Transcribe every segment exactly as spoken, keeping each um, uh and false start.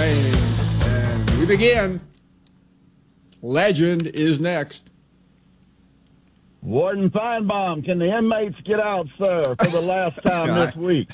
remains. And we begin. Legend is next. Warden Feinbaum, can the inmates get out, sir, for the last time I, this week?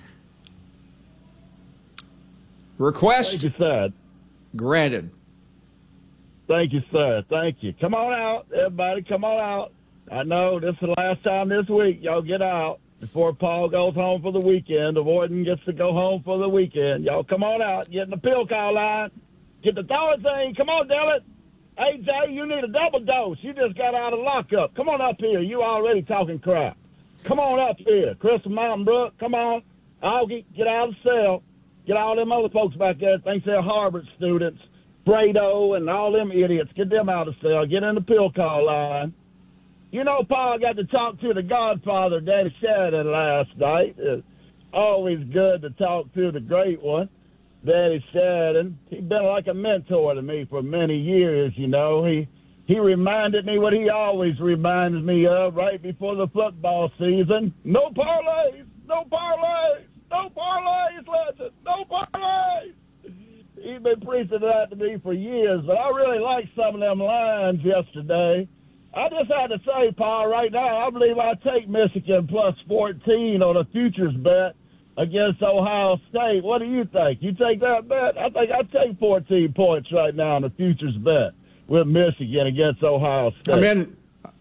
Request Thank you, sir. Granted. Thank you, sir. Thank you. Come on out, everybody. Come on out. I know this is the last time this week. Y'all get out before Paul goes home for the weekend. The warden gets to go home for the weekend. Y'all come on out. Get in the pill call line. Get the throwing thing. Come on, Dylan. Hey, Jay, you need a double dose. You just got out of lockup. Come on up here. You already talking crap. Come on up here. Crystal Mountain Brook, come on. Augie, get out of the cell. Get all them other folks back there that think they're Harvard students. Fredo and all them idiots. Get them out of the cell. Get in the pill call line. You know, Paul got to talk to the Godfather, Daddy Sheridan, last night. It's always good to talk to the great one. Daddy Sheridan, he's been like a mentor to me for many years, you know. He he reminded me what he always reminds me of right before the football season. No parlays, no parlays, no parlays, legend, no parlays. He's been preaching that to me for years, but I really like some of them lines yesterday. I just had to say, Paul, right now, I believe I take Michigan plus fourteen on a futures bet against Ohio State. What do you think? You take that bet? I think I'd take fourteen points right now on the futures bet with Michigan against Ohio State. I'm in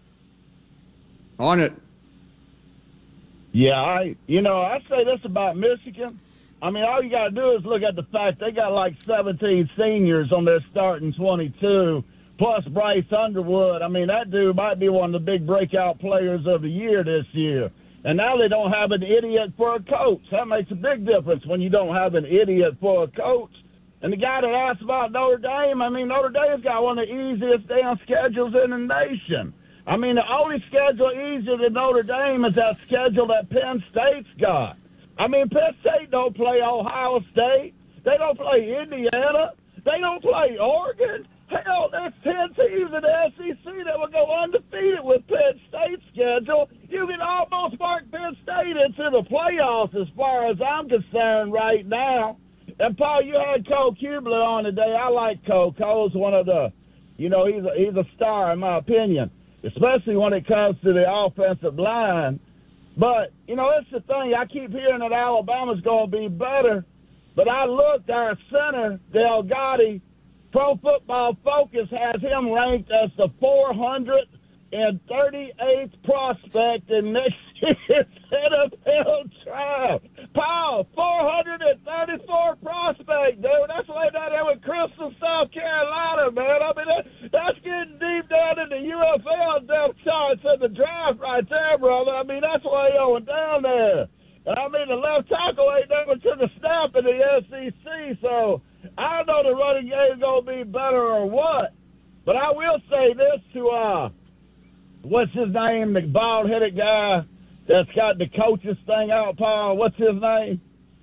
on it. Yeah, I, you know, I say this about Michigan. I mean, all you got to do is look at the fact they got like seventeen seniors on their starting twenty-two, plus Bryce Underwood. I mean, that dude might be one of the big breakout players of the year this year. And now they don't have an idiot for a coach. That makes a big difference when you don't have an idiot for a coach. And the guy that asked about Notre Dame, I mean, Notre Dame's got one of the easiest damn schedules in the nation. I mean, the only schedule easier than Notre Dame is that schedule that Penn State's got. I mean, Penn State don't play Ohio State. They don't play Indiana. They don't play Oregon. Hell, there's ten teams in the S E C that will go undefeated with Penn State's schedule. You can almost mark Penn State into the playoffs as far as I'm concerned right now. And, Paul, you had Cole Kubler on today. I like Cole. Cole's one of the, you know, he's a, he's a star in my opinion, especially when it comes to the offensive line. But, you know, that's the thing. I keep hearing that Alabama's going to be better. But I looked, our center, Del Gotti, Pro Football Focus has him ranked as the four hundred thirty-eighth prospect in next year's N F L draft. Paul, four hundred thirty-four prospect, dude. That's like that there with Crystal, South Carolina, man. I mean, that, that's getting deep down in the U F L depth charts in the draft right there, brother. I mean, that's way on down there. And I mean, the left tackle ain't never took a snap in the S E C, so I don't know the running game is going to be better or what. But I will say this to, uh, what's his name, the bald-headed guy that's got the coaches thing out, Paul. What's his name?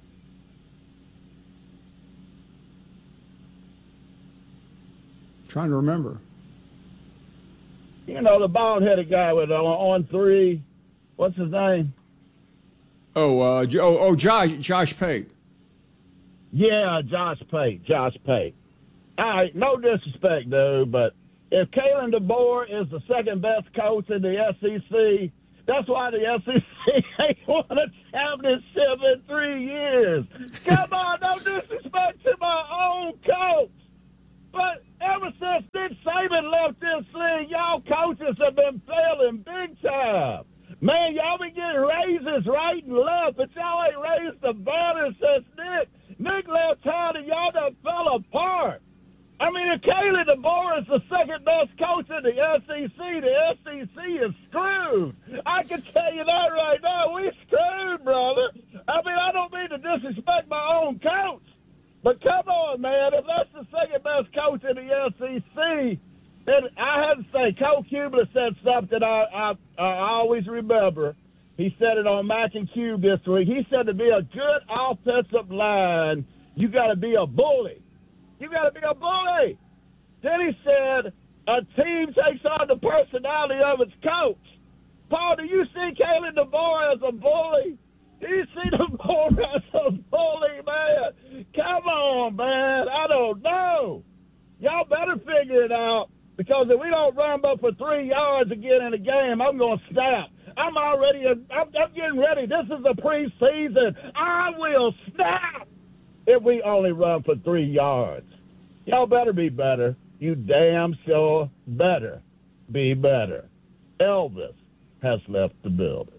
Trying to remember. You know, the bald-headed guy with on, on three. What's his name? Oh, uh, oh, oh, Josh, Josh Pate. Yeah, Josh Pate, Josh Pate. All right, no disrespect, dude, but if Kalen DeBoer is the second-best coach in the S E C, that's why the S E C ain't won a championship in three years. Come on, no disrespect to my own coach. But ever since Nick Saban left this league, y'all coaches have been failing big time. Man, y'all been getting raises right and left, but y'all ain't raised the banner since Nick. Nick left town and y'all done fell apart. I mean, if Kalen DeBoer is the second-best coach in the S E C, the S E C is screwed. I can tell you that right now. We screwed, brother. I mean, I don't mean to disrespect my own coach, but come on, man. If that's the second-best coach in the S E C, then I have to say, Cole Kubler said something I, I, I always remember. He said it on Mac and Cube this week. He said to be a good offensive line, you got to be a bully. You got to be a bully. Then he said a team takes on the personality of its coach. Paul, do you see Kalen DeBoer as a bully? You see the ball wrestle bully, man. Come on, man. I don't know. Y'all better figure it out, because if we don't run but for three yards again in the game, I'm going to snap. I'm already, I'm, I'm getting ready. This is the preseason. I will snap if we only run for three yards. Y'all better be better. You damn sure better be better. Elvis has left the building.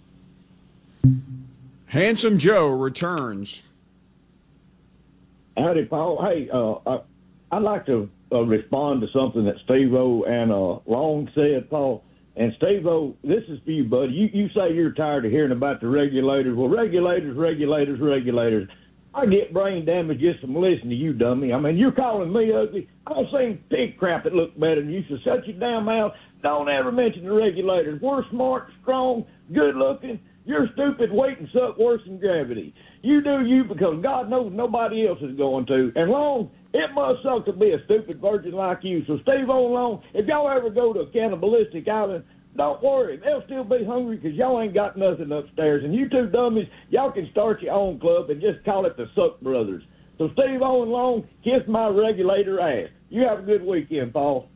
Handsome Joe returns. Howdy, Paul. Hey, uh, I, I'd like to uh, respond to something that Steve-O and uh, Long said, Paul. And Steve-O, this is for you, buddy. You, you say you're tired of hearing about the regulators. Well, regulators, regulators, regulators. I get brain damage just from listening to you, dummy. I mean, you're calling me ugly. I've seen pig crap that look better than you, so shut your damn mouth. Don't ever mention the regulators. We're smart, strong, good-looking. You're stupid, weight and suck worse than gravity. You do you because God knows nobody else is going to. And Long, it must suck to be a stupid virgin like you. So Steve-O and Long, if y'all ever go to a cannibalistic island, don't worry. They'll still be hungry because y'all ain't got nothing upstairs. And you two dummies, y'all can start your own club and just call it the Suck Brothers. So Steve-O and Long, kiss my regulator ass. You have a good weekend, Paul.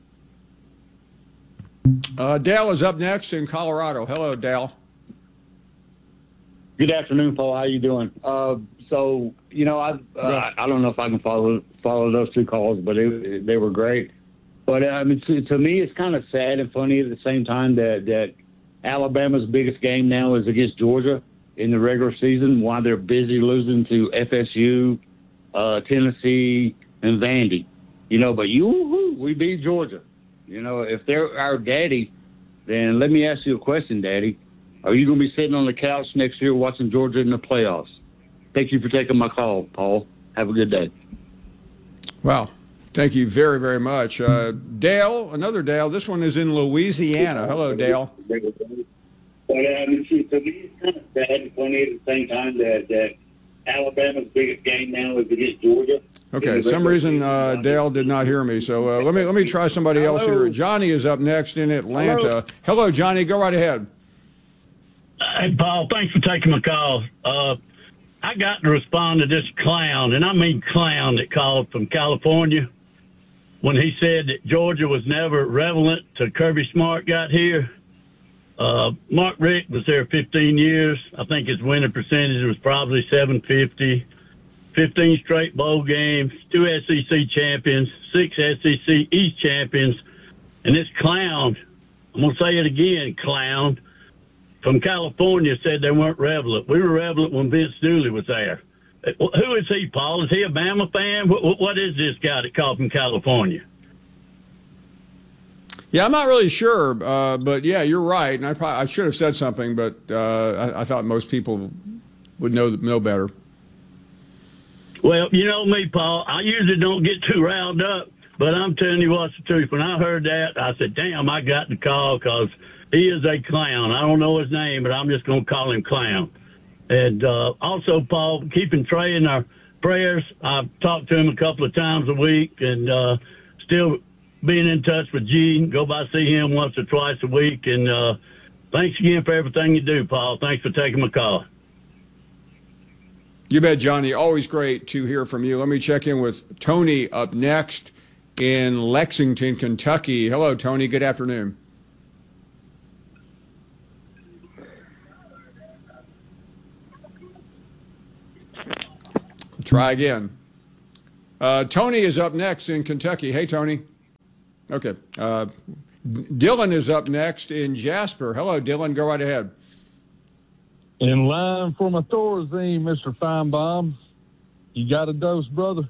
Uh, Dale is up next in Colorado. Hello, Dale. Good afternoon, Paul. How you doing? Uh, so, you know, I uh, I don't know if I can follow follow those two calls, but it, they were great. But, uh, I mean, to, to me, it's kind of sad and funny at the same time that, that Alabama's biggest game now is against Georgia in the regular season while they're busy losing to F S U, uh, Tennessee, and Vandy. You know, but you, we beat Georgia. You know, if they're our daddy, then let me ask you a question, Daddy. Are you going to be sitting on the couch next year watching Georgia in the playoffs? Thank you for taking my call, Paul. Have a good day. Wow. Thank you very, very much. Uh, Dale, another Dale. This one is in Louisiana. Hello, Dale. But, uh, I mean, to me, it's kind of sad and funny at the same time that, that Alabama's biggest game now is against Georgia. Okay, some reason uh, Dale did not hear me, so uh, let me let me try somebody else here. Johnny is up next in Atlanta. Hello, Hello Johnny. Go right ahead. Hey, Paul, thanks for taking my call. Uh, I got to respond to this clown, and I mean clown, that called from California when he said that Georgia was never relevant till Kirby Smart got here. Uh, Mark Richt was there fifteen years. I think his winning percentage was probably seven fifty. fifteen straight bowl games, two S E C champions, six S E C East champions. And this clown, I'm going to say it again, clown, from California said they weren't relevant. We were relevant when Vince Dooley was there. Who is he, Paul? Is he a Bama fan? What, what is this guy that called from California? Yeah, I'm not really sure, uh, but yeah, you're right. And I probably, I should have said something, but uh, I, I thought most people would know know better. Well, you know me, Paul. I usually don't get too riled up, but I'm telling you what's the truth. When I heard that, I said, damn, I got the call because he is a clown. I don't know his name, but I'm just going to call him Clown. And uh, also, Paul, keeping Trey in our prayers. I've talked to him a couple of times a week and uh, still being in touch with G. Go by see him once or twice a week. And uh, thanks again for everything you do, Paul. Thanks for taking my call. You bet, Johnny. Always great to hear from you. Let me check in with Tony up next in Lexington, Kentucky. Hello, Tony. Good afternoon. Try again. Uh, Tony is up next in Kentucky. Hey, Tony. Okay. Uh, Dylan is up next in Jasper. Hello, Dylan. Go right ahead. In line for my Thorazine, Mister Feinbaum. You got a dose, brother?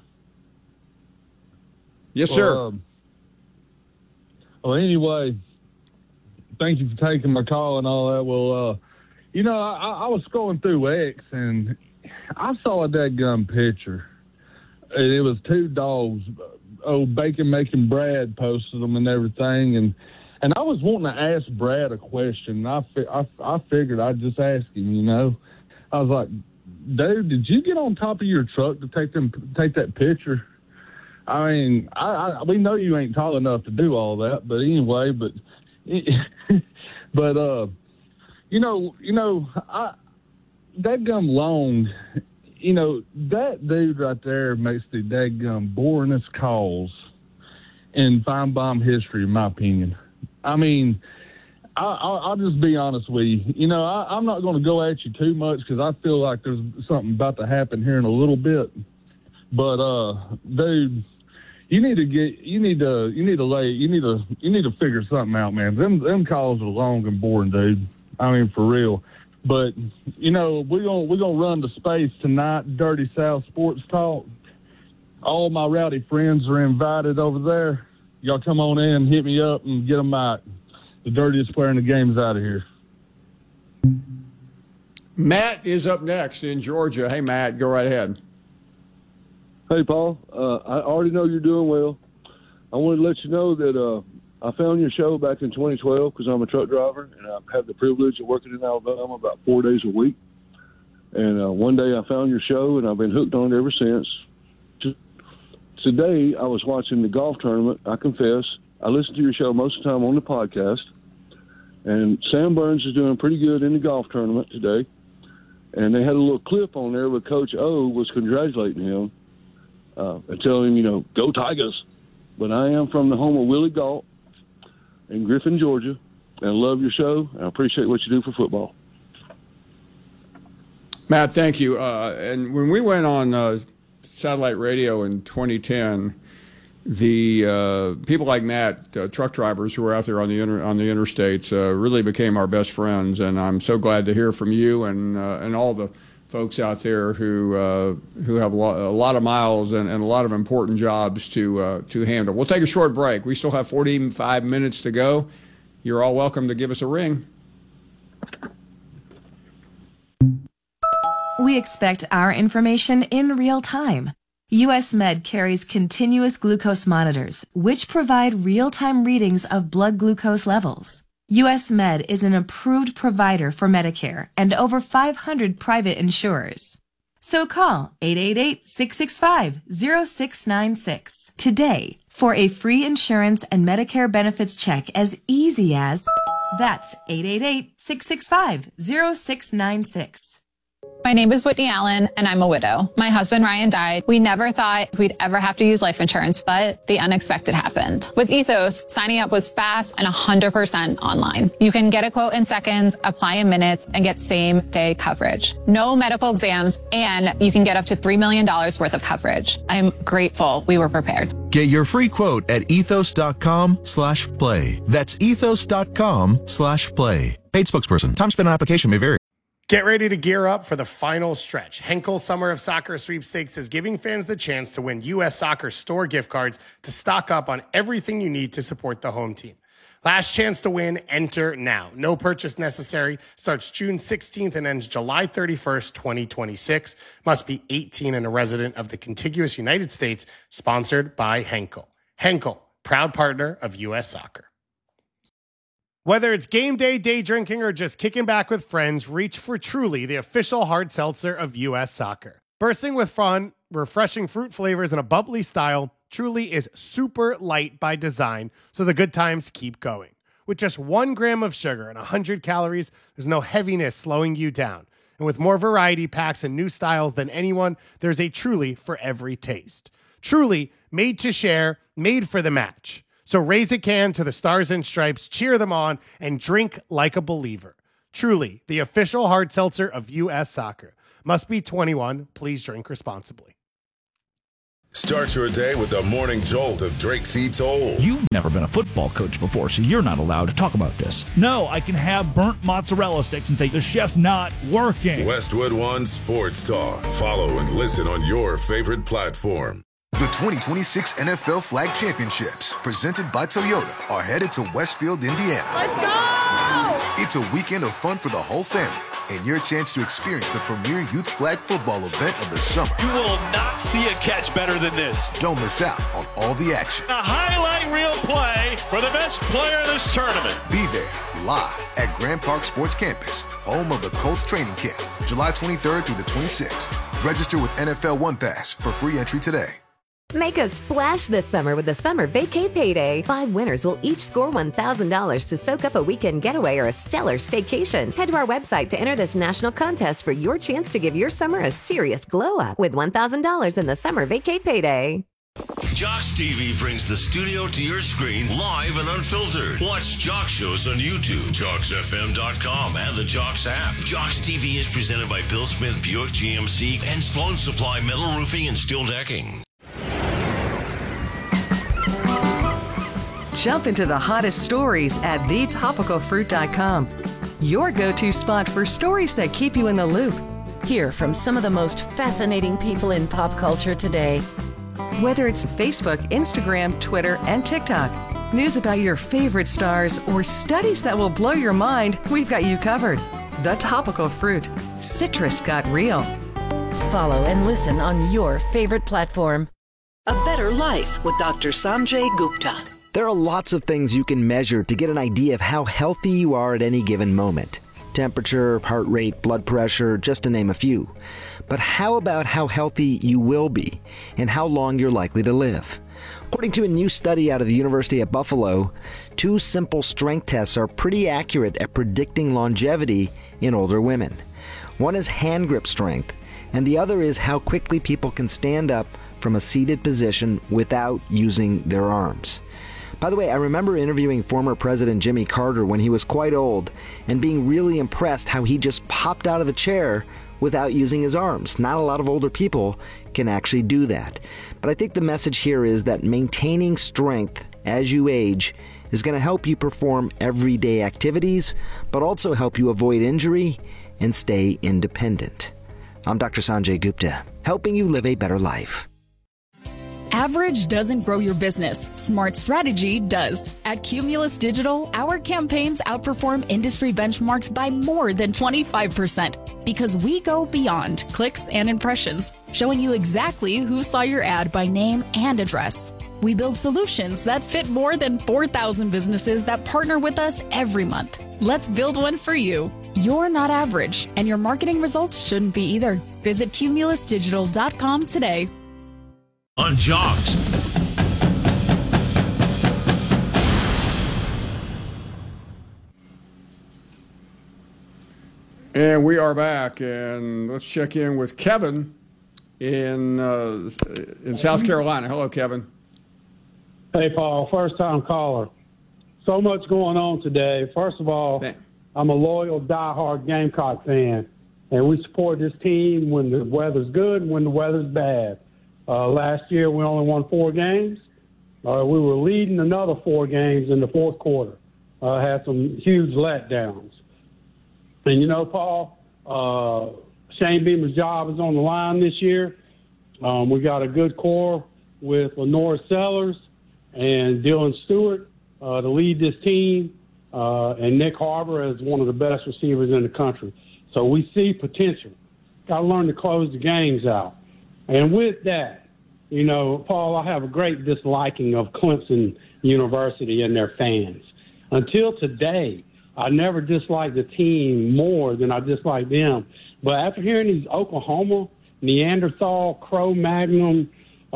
Yes, sir. Well, um, well, anyway, thank you for taking my call and all that. Well, uh, you know, I, I was scrolling through X, and I saw a dadgum picture. And it was two dogs. Old Bacon Making Brad posted them and everything, and And I was wanting to ask Brad a question. I, fi- I, I figured I'd just ask him, you know. I was like, dude, did you get on top of your truck to take them take that picture? I mean, I, I we know you ain't tall enough to do all that, but anyway, but but uh, you know, you know, I dadgum Long, you know, that dude right there makes the dadgum boringest calls in Fine Bomb history, in my opinion. I mean, I, I'll, I'll just be honest with you. You know, I, I'm not going to go at you too much because I feel like there's something about to happen here in a little bit. But, uh, dude, you need to get, you need to, you need to lay, you need to, you need to figure something out, man. Them, them calls are long and boring, dude. I mean, for real. But, you know, we're going we're gonna run to space tonight, Dirty South Sports Talk. All my rowdy friends are invited over there. Y'all come on in, hit me up, and get them out. The dirtiest player in the game is out of here. Matt is up next in Georgia. Hey, Matt, go right ahead. Hey, Paul. Uh, I already know you're doing well. I wanted to let you know that uh, I found your show back in twenty twelve because I'm a truck driver, and I've had the privilege of working in Alabama about four days a week. And uh, one day I found your show, and I've been hooked on it ever since. Today I was watching the golf tournament. I confess, I listen to your show most of the time on the podcast. And Sam Burns is doing pretty good in the golf tournament today. And they had a little clip on there where Coach O was congratulating him uh, and telling him, you know, go Tigers. But I am from the home of Willie Galt in Griffin, Georgia, and I love your show. I appreciate what you do for football. Matt, thank you. Uh, and when we went on uh, satellite radio in twenty ten, the uh, people like Matt, uh, truck drivers who were out there on the inter- on the interstates, uh, really became our best friends. And I'm so glad to hear from you and uh, and all the folks out there who uh, who have a lot, a lot of miles and, and a lot of important jobs to uh, to handle. We'll take a short break. We still have forty-five minutes to go. You're all welcome to give us a ring. We expect our information in real time. U S Med carries continuous glucose monitors, which provide real-time readings of blood glucose levels. U S Med is an approved provider for Medicare and over five hundred private insurers. So call eight eight eight, six six five, zero six nine six today for a free insurance and Medicare benefits check as easy as that's eight eight eight, six six five, zero six nine six. My name is Whitney Allen, and I'm a widow. My husband, Ryan, died. We never thought we'd ever have to use life insurance, but the unexpected happened. With Ethos, signing up was fast and one hundred percent online. You can get a quote in seconds, apply in minutes, and get same-day coverage. No medical exams, and you can get up to three million dollars worth of coverage. I'm grateful we were prepared. Get your free quote at ethos.com slash play. That's ethos.com slash play. Paid spokesperson. Time spent on application may vary. Get ready to gear up for the final stretch. Henkel Summer of Soccer Sweepstakes is giving fans the chance to win U S Soccer store gift cards to stock up on everything you need to support the home team. Last chance to win, enter now. No purchase necessary. Starts June sixteenth and ends July thirty-first, twenty twenty-six. Must be eighteen and a resident of the contiguous United States. Sponsored by Henkel. Henkel, proud partner of U S Soccer. Whether it's game day, day drinking, or just kicking back with friends, reach for Truly, the official hard seltzer of U S Soccer. Bursting with fun, refreshing fruit flavors, and a bubbly style, Truly is super light by design, so the good times keep going. With just one gram of sugar and one hundred calories, there's no heaviness slowing you down. And with more variety packs and new styles than anyone, there's a Truly for every taste. Truly, made to share, made for the match. So raise a can to the Stars and Stripes, cheer them on, and drink like a believer. Truly, the official hard seltzer of U S Soccer. Must be twenty-one. Please drink responsibly. Start your day with the morning jolt of Drake C. Toll. You've never been a football coach before, so you're not allowed to talk about this. No, I can have burnt mozzarella sticks and say the chef's not working. Westwood One Sports Talk. Follow and listen on your favorite platform. The twenty twenty-six N F L Flag Championships, presented by Toyota, are headed to Westfield, Indiana. Let's go! It's a weekend of fun for the whole family, and your chance to experience the premier youth flag football event of the summer. You will not see a catch better than this. Don't miss out on all the action. A highlight reel play for the best player in this tournament. Be there, live at Grand Park Sports Campus, home of the Colts training camp, July twenty-third through the twenty-sixth. Register with N F L One Pass for free entry today. Make a splash this summer with the Summer Vacay Payday. Five winners will each score one thousand dollars to soak up a weekend getaway or a stellar staycation. Head to our website to enter this national contest for your chance to give your summer a serious glow up with one thousand dollars in the Summer Vacay Payday. Jocks T V brings the studio to your screen live and unfiltered. Watch Jocks shows on YouTube, jocks f m dot com, and the Jocks app. Jocks T V is presented by Bill Smith Buick G M C and Sloan Supply Metal Roofing and Steel Decking. Jump into the hottest stories at the topical fruit dot com. Your go-to spot for stories that keep you in the loop. Hear from some of the most fascinating people in pop culture today. Whether it's Facebook, Instagram, Twitter, and TikTok, news about your favorite stars, or studies that will blow your mind, we've got you covered. The Topical Fruit. Citrus got real. Follow and listen on your favorite platform. A Better Life with Doctor Sanjay Gupta. There are lots of things you can measure to get an idea of how healthy you are at any given moment. Temperature, heart rate, blood pressure, just to name a few. But how about how healthy you will be and how long you're likely to live? According to a new study out of the University of Buffalo, two simple strength tests are pretty accurate at predicting longevity in older women. One is hand grip strength, and the other is how quickly people can stand up from a seated position without using their arms. By the way, I remember interviewing former President Jimmy Carter when he was quite old and being really impressed how he just popped out of the chair without using his arms. Not a lot of older people can actually do that. But I think the message here is that maintaining strength as you age is going to help you perform everyday activities, but also help you avoid injury and stay independent. I'm Doctor Sanjay Gupta, helping you live a better life. Average doesn't grow your business. Smart strategy does. At Cumulus Digital, our campaigns outperform industry benchmarks by more than twenty-five percent because we go beyond clicks and impressions, showing you exactly who saw your ad by name and address. We build solutions that fit more than four thousand businesses that partner with us every month. Let's build one for you. You're not average, and your marketing results shouldn't be either. Visit cumulus digital dot com today. On Jocks. And we are back, and let's check in with Kevin in uh, in South Carolina. Hello, Kevin. Hey, Paul. First time caller. So much going on today. First of all, Thanks. I'm a loyal, diehard Gamecock fan, and we support this team when the weather's good and when the weather's bad. Uh, last year, we only won four games. Uh, we were leading another four games in the fourth quarter. Uh, had some huge letdowns. And, you know, Paul, uh, Shane Beamer's job is on the line this year. Um, we got a good core with Lenore Sellers and Dylan Stewart uh, to lead this team, uh, and Nick Harbor as one of the best receivers in the country. So we see potential. Got to learn to close the games out. And with that, you know, Paul, I have a great disliking of Clemson University and their fans. Until today, I never disliked the team more than I disliked them. But after hearing these Oklahoma, Neanderthal, Cro-Magnon,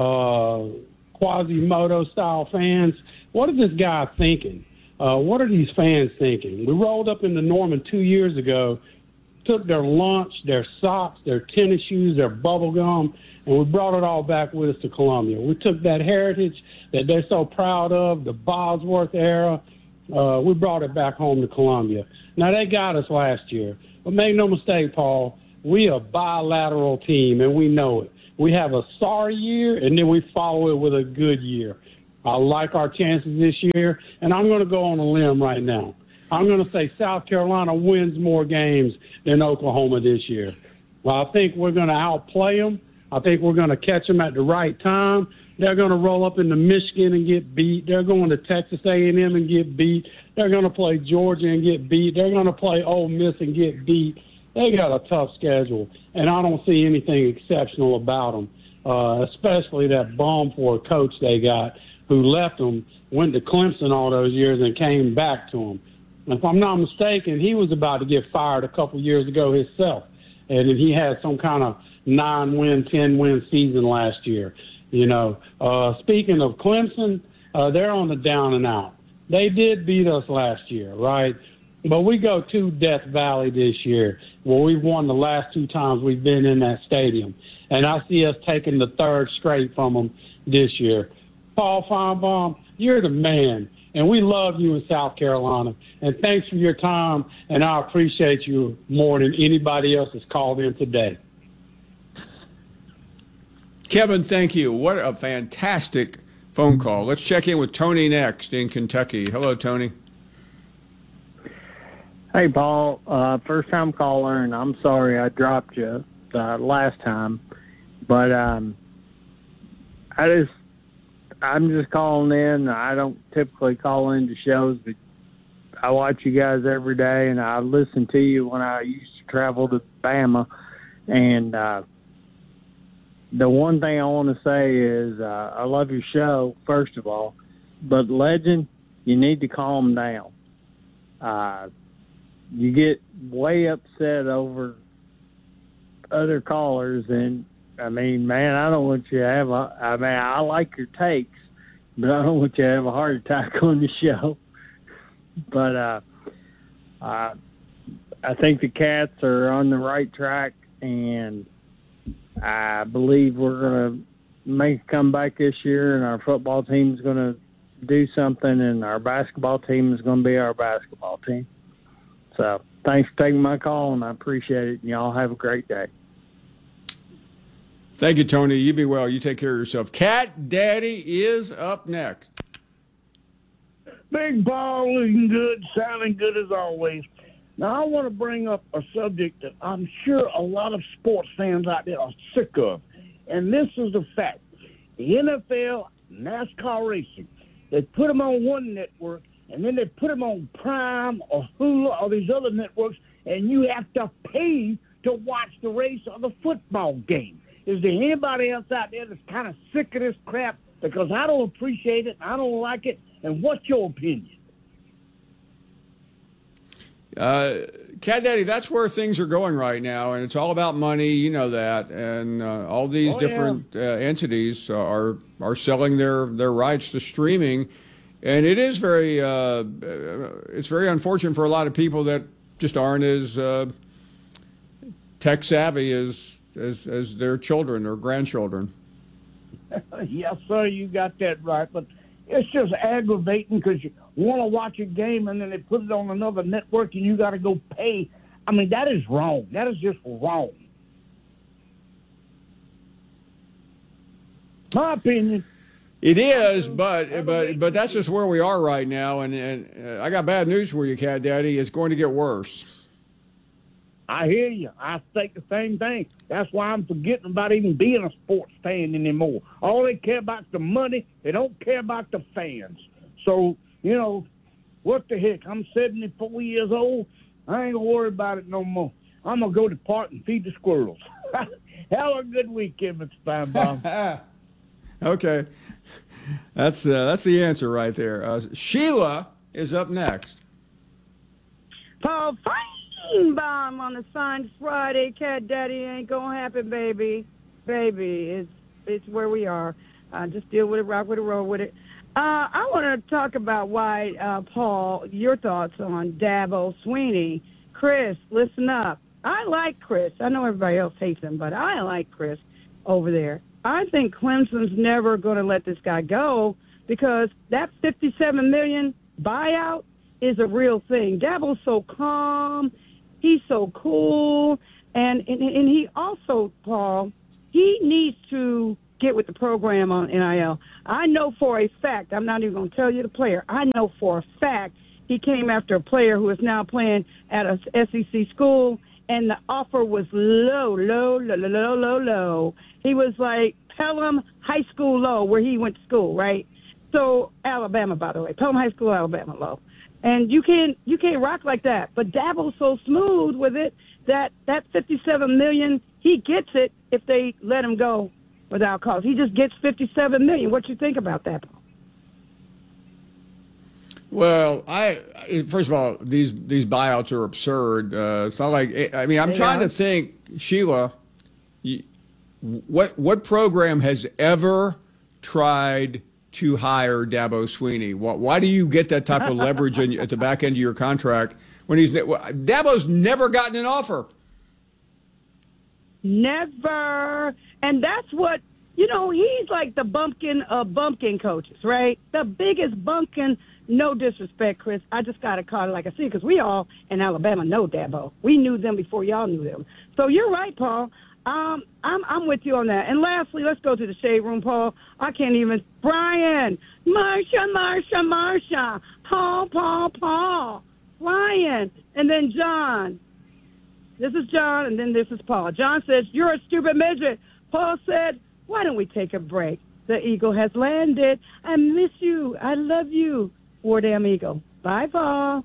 uh, Quasimodo-style fans, what is this guy thinking? Uh, what are these fans thinking? We rolled up into Norman two years ago, took their lunch, their socks, their tennis shoes, their bubble gum, and we brought it all back with us to Columbia. We took that heritage that they're so proud of, the Bosworth era, uh, we brought it back home to Columbia. Now, they got us last year, but make no mistake, Paul, we are a bilateral team, and we know it. We have a sorry year, and then we follow it with a good year. I like our chances this year, and I'm going to go on a limb right now. I'm going to say South Carolina wins more games than Oklahoma this year. Well, I think we're going to outplay them. I think we're going to catch them at the right time. They're going to roll up into Michigan and get beat. They're going to Texas A and M and get beat. They're going to play Georgia and get beat. They're going to play Ole Miss and get beat. They got a tough schedule, and I don't see anything exceptional about them, uh, especially that bomb for a coach they got who left them, went to Clemson all those years and came back to them. And if I'm not mistaken, he was about to get fired a couple years ago himself, and he had some kind of nine-win, ten-win season last year. You know, uh, speaking of Clemson, uh, they're on the down and out. They did beat us last year, right? But we go to Death Valley this year, where we've won the last two times we've been in that stadium. And I see us taking the third straight from them this year. Paul Feinbaum, you're the man, and we love you in South Carolina. And thanks for your time, and I appreciate you more than anybody else that's called in today. Kevin, thank you. What a fantastic phone call. Let's check in with Tony next in Kentucky. Hello, Tony. Hey, Paul. Uh, first-time caller, and I'm sorry I dropped you uh, last time. But um, I just, I'm just calling in. I don't typically call into shows, but I watch you guys every day, and I listen to you when I used to travel to Bama. And uh, the one thing I want to say is uh, I love your show, first of all. But, Legend, you need to calm down. Uh, you get way upset over other callers, and, I mean, man, I don't want you to have a – I mean, I like your takes, but I don't want you to have a heart attack on the show. But uh, uh, I think the Cats are on the right track, and I believe we're going to make a comeback this year, and our football team is going to do something, and our basketball team is going to be our basketball team. So thanks for taking my call, and I appreciate it, and y'all have a great day. Thank you, Tony. You be well. You take care of yourself. Cat Daddy is up next. Big Paul, looking good, sounding good as always. Now, I want to bring up a subject that I'm sure a lot of sports fans out there are sick of, and this is the fact. The N F L, NASCAR racing, they put them on one network, and then they put them on Prime or Hulu or these other networks, and you have to pay to watch the race or the football game. Is there anybody else out there that's kind of sick of this crap? Because I don't appreciate it, I don't like it, and what's your opinion? Uh, Cat Daddy, that's where things are going right now, and it's all about money. You know that, and uh, all these Oh, different yeah. uh, entities are are selling their their rights to streaming, and it is very uh, it's very unfortunate for a lot of people that just aren't as uh, tech savvy as, as as their children or grandchildren. Yes, sir, you got that right, but it's just aggravating because you want to watch a game and then they put it on another network and you got to go pay. I mean, that is wrong. That is just wrong. My opinion. It is, but but but that's just where we are right now, and, and uh, I got bad news for you, Cat Daddy. It's going to get worse. I hear you. I think the same thing. That's why I'm forgetting about even being a sports fan anymore. All they care about is the money. They don't care about the fans. So, you know, what the heck? I'm seventy-four years old. I ain't going to worry about it no more. I'm going to go to the park and feed the squirrels. Have a good weekend, Mister Feinbaum. Okay. That's uh, that's the answer right there. Uh, Sheila is up next. Paul Feinbaum on the Science Friday. Cat Daddy ain't gonna happen, baby. Baby, it's it's where we are. Uh, just deal with it, rock with it, roll with it. Uh, I want to talk about why, uh, Paul, your thoughts on Dabo Swinney. Chris, listen up. I like Chris. I know everybody else hates him, but I like Chris over there. I think Clemson's never going to let this guy go because that fifty-seven million dollars buyout is a real thing. Dabo's so calm. He's so cool. And, and, and he also, Paul, he needs to get with the program on N I L. I know for a fact, I'm not even going to tell you the player, I know for a fact he came after a player who is now playing at a S E C school, and the offer was low, low, low, low, low, low, low. He was like Pelham High School low, where he went to school, right? So Alabama, by the way, Pelham High School, Alabama low. And you can't you can't rock like that. But Dabo's so smooth with it that that fifty-seven million dollars, he gets it if they let him go without cause. He just gets fifty-seven million dollars. What you think about that, Paul? Well, I first of all, these these buyouts are absurd. Uh, it's not like I mean, I'm They trying are. to think, Sheila. You, What what program has ever tried to hire Dabo Swinney? Why, why do you get that type of leverage in, at the back end of your contract when he's Dabo's never gotten an offer? Never. And that's what, you know, he's like the bumpkin of bumpkin coaches, right? The biggest bumpkin, no disrespect, Chris. I just got to call it like I see, because we all in Alabama know Dabo. We knew them before y'all knew them. So you're right, Paul. Um, I'm I'm with you on that. And lastly, let's go to the shade room, Paul. I can't even. Brian, Marsha, Marsha, Marsha, Paul, Paul, Paul, Brian, and then John. This is John, and then this is Paul. John says, you're a stupid midget. Paul said, why don't we take a break? The eagle has landed. I miss you. I love you. War Damn Eagle. Bye, Paul.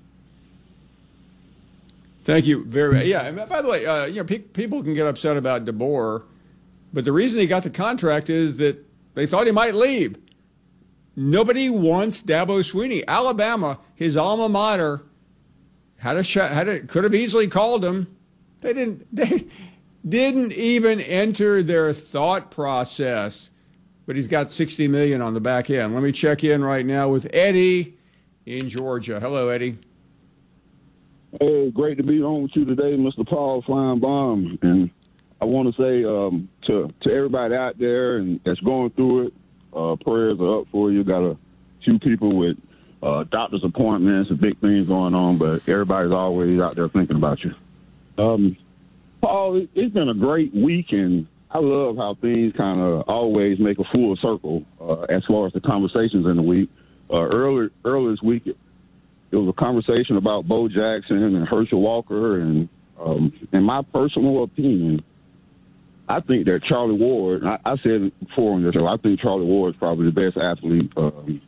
Thank you very much. Yeah, and by the way, uh, you know, pe- people can get upset about DeBoer, but the reason he got the contract is that they thought he might leave. Nobody wants Dabo Swinney. Alabama, his alma mater, had a shot, had a, could have easily called him. They didn't. They didn't even enter their thought process. But he's got sixty million dollars on the back end. Let me check in right now with Eddie in Georgia. Hello, Eddie. Hey, great to be on with you today, Mister Paul Flying Bomb. And I want to say um, to to everybody out there and that's going through it, uh, prayers are up for you. Got a few people with uh, doctor's appointments and big things going on, but everybody's always out there thinking about you. Um, Paul, it, it's been a great week, and I love how things kind of always make a full circle uh, as far as the conversations in the week. Uh, earlier, earlier this week, it, it was a conversation about Bo Jackson and Herschel Walker, and um, in my personal opinion, I think that Charlie Ward, I, I said it before on this show, I think Charlie Ward is probably the best athlete, um,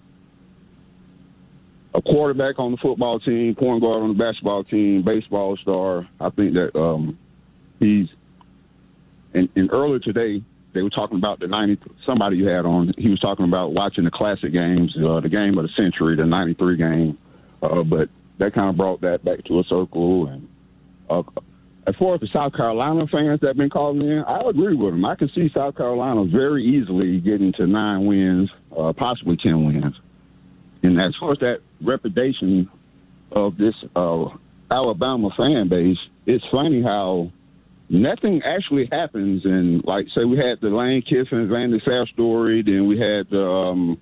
a quarterback on the football team, point guard on the basketball team, baseball star. I think that um, he's, and, and earlier today, they were talking about the ninety, somebody you had on, he was talking about watching the classic games, uh, the game of the century, the ninety-three game. Uh, but that kind of brought that back to a circle. And uh, as far as the South Carolina fans that have been calling in, I agree with them. I can see South Carolina very easily getting to nine wins, uh, possibly ten wins. And as far as that reputation of this uh, Alabama fan base, it's funny how nothing actually happens. And, like, say we had the Lane Kiffin, Vandy South story, then we had the, um,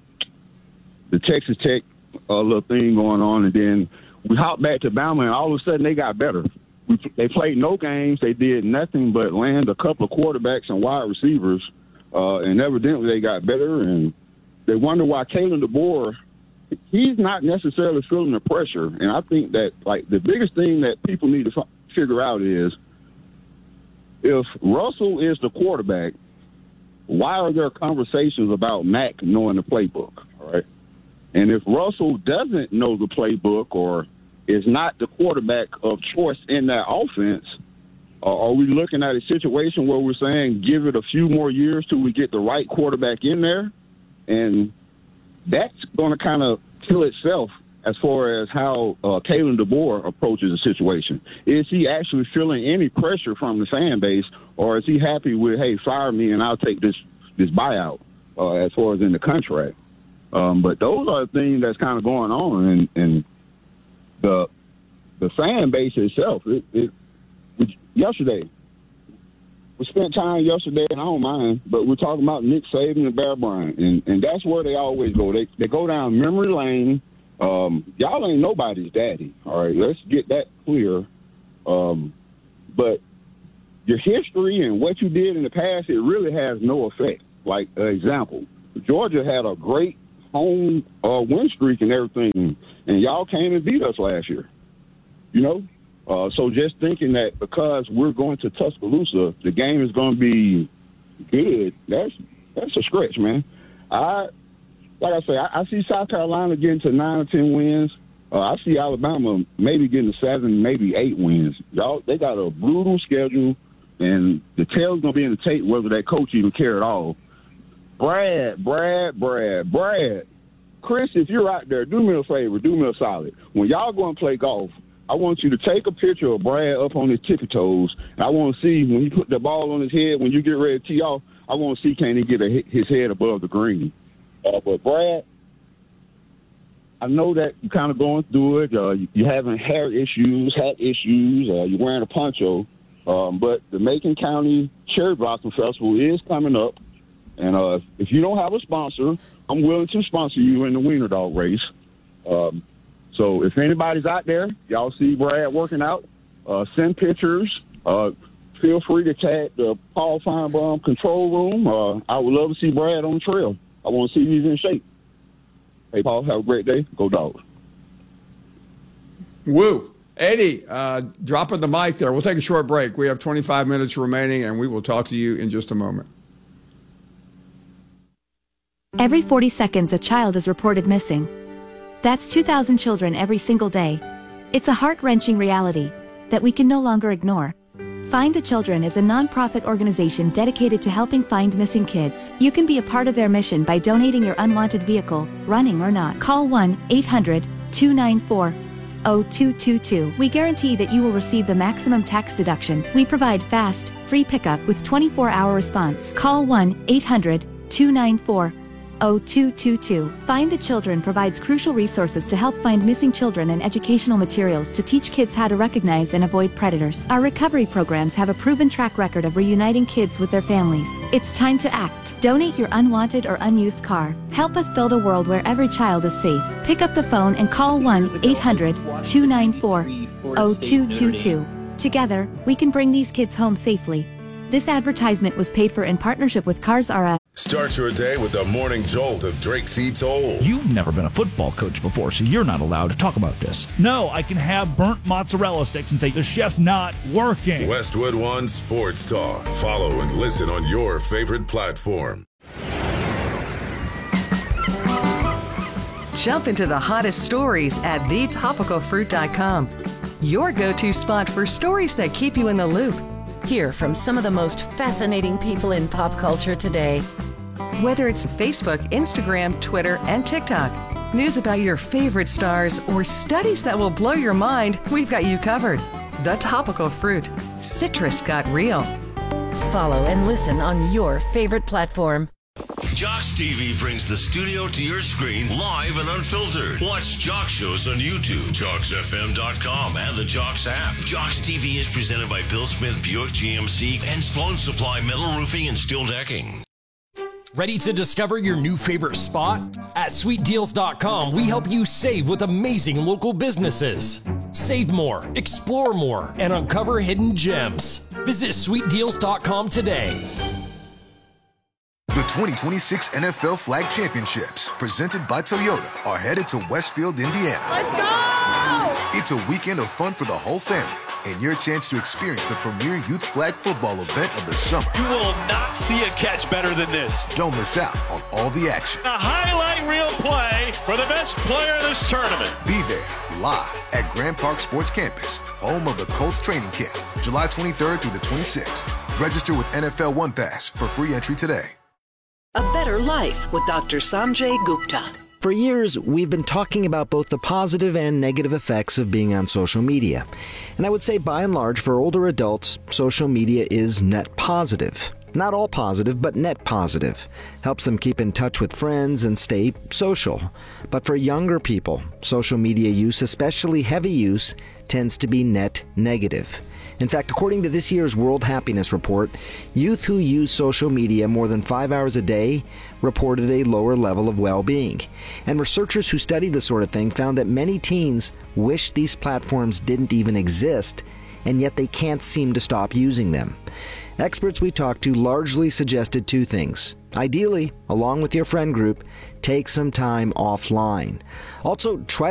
the Texas Tech uh, little thing going on, and then we hopped back to Bama, and all of a sudden they got better. We, they played no games. They did nothing but land a couple of quarterbacks and wide receivers, uh, and evidently they got better, and they wonder why Kalen DeBoer, he's not necessarily feeling the pressure. And I think that, like, the biggest thing that people need to f- figure out is if Russell is the quarterback, why are there conversations about Mac knowing the playbook, all right? And if Russell doesn't know the playbook or is not the quarterback of choice in that offense, uh, are we looking at a situation where we're saying give it a few more years till we get the right quarterback in there? And that's going to kind of kill itself as far as how uh, Kalen DeBoer approaches the situation. Is he actually feeling any pressure from the fan base, or is he happy with, hey, fire me and I'll take this this buyout uh, as far as in the contract? Um, but those are the things that's kind of going on, and, and the the fan base itself. It, it, it, yesterday, we spent time yesterday, and I don't mind, but we're talking about Nick Saban and Bear Bryant, and, and that's where they always go. They they go down memory lane. Um, y'all ain't nobody's daddy, all right? Let's get that clear. Um, but your history and what you did in the past, it really has no effect. Like, uh, example, Georgia had a great home uh, win streak and everything, and y'all came and beat us last year, you know? Uh, so just thinking that because we're going to Tuscaloosa, the game is going to be good, that's that's a stretch, man. I Like I say, I, I see South Carolina getting to nine or ten wins. Uh, I see Alabama maybe getting to seven, maybe eight wins. Y'all, they got a brutal schedule, and the tail's going to be in the tape whether that coach even care at all. Brad, Brad, Brad, Brad. Chris, if you're out there, do me a favor, do me a solid. When y'all go and play golf, I want you to take a picture of Brad up on his tippy toes. And I want to see when you put the ball on his head, when you get ready to tee off, I want to see can he get a, his head above the green. Uh, but Brad, I know that you're kind of going through it. Uh, you're having hair issues, hat issues. Uh, you're wearing a poncho. Um, but the Macon County Cherry Blossom Festival is coming up. And uh, if you don't have a sponsor, I'm willing to sponsor you in the Wiener Dog race. Um, so if anybody's out there, y'all see Brad working out, uh, send pictures. Uh, feel free to tag the Paul Feinbaum control room. Uh, I would love to see Brad on the trail. I want to see he's in shape. Hey, Paul, have a great day. Go Dogs. Woo. Eddie, uh, dropping the mic there. We'll take a short break. We have twenty-five minutes remaining, and we will talk to you in just a moment. Every forty seconds, a child is reported missing. That's two thousand children every single day. It's a heart-wrenching reality that we can no longer ignore. Find the Children is a non-profit organization dedicated to helping find missing kids. You can be a part of their mission by donating your unwanted vehicle, running or not. Call one eight hundred two nine four zero two two two. We guarantee that you will receive the maximum tax deduction. We provide fast, free pickup with twenty-four hour response. Call one eight hundred two nine four zero two two two. Find the Children provides crucial resources to help find missing children and educational materials to teach kids how to recognize and avoid predators. Our recovery programs have a proven track record of reuniting kids with their families. It's time to act. Donate your unwanted or unused car. Help us build a world where every child is safe. Pick up the phone and call one eight hundred two nine four zero two two two. Together, we can bring these kids home safely. This advertisement was paid for in partnership with Cars R Us. Start your day with the morning jolt of Drake C. Toll. You've never been a football coach before, so you're not allowed to talk about this. No, I can have burnt mozzarella sticks and say the chef's not working. Westwood One Sports Talk. Follow and listen on your favorite platform. Jump into the hottest stories at the topical fruit dot com. Your go-to spot for stories that keep you in the loop. Hear from some of the most fascinating people in pop culture today. Whether it's Facebook, Instagram, Twitter, and TikTok, news about your favorite stars, or studies that will blow your mind, we've got you covered. The Topical Fruit. Citrus got real. Follow and listen on your favorite platform. Jocks T V brings the studio to your screen live and unfiltered. Watch Jock shows on YouTube, jocks f m dot com, and the Jocks app. Jocks T V is presented by Bill Smith Buick G M C and Sloan Supply Metal Roofing and Steel Decking. Ready to discover your new favorite spot? At sweet deals dot com, we help you save with amazing local businesses. Save more, explore more, and uncover hidden gems. Visit sweet deals dot com today. The twenty twenty-six N F L Flag Championships, presented by Toyota, are headed to Westfield, Indiana. Let's go! It's a weekend of fun for the whole family and your chance to experience the premier youth flag football event of the summer. You will not see a catch better than this. Don't miss out on all the action. A highlight reel play for the best player in this tournament. Be there live at Grand Park Sports Campus, home of the Colts training camp, July twenty-third through the twenty-sixth. Register with N F L One Pass for free entry today. A Better Life with Doctor Sanjay Gupta. For years, we've been talking about both the positive and negative effects of being on social media. And I would say, by and large, for older adults, social media is net positive. Not all positive, but net positive. Helps them keep in touch with friends and stay social. But for younger people, social media use, especially heavy use, tends to be net negative. In fact, according to this year's World Happiness Report, youth who use social media more than five hours a day reported a lower level of well-being. And researchers who study this sort of thing found that many teens wish these platforms didn't even exist, and yet they can't seem to stop using them. Experts we talked to largely suggested two things. Ideally, along with your friend group, take some time offline. Also, try